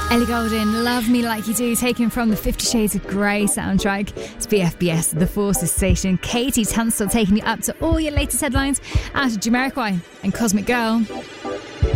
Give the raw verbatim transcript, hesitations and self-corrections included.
Ellie Goulding, Love Me Like You Do, taken from the Fifty Shades of Grey soundtrack. It's B F B S, The Forces station. Katie Tunstall taking you up to all your latest headlines out of Jamiroquai and Cosmic Girl.